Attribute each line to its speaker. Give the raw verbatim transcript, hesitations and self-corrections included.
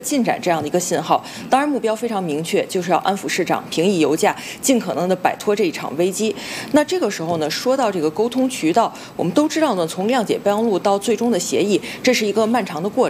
Speaker 1: 进展这样的一个信号。当然，目标非常明确，就是要安抚市场、平抑油价，尽可能的摆脱这一场危机。那这个时候呢，说到这个沟通渠道，我们都知道呢，从谅解备忘录到最终的协议，这是一个漫长的过程。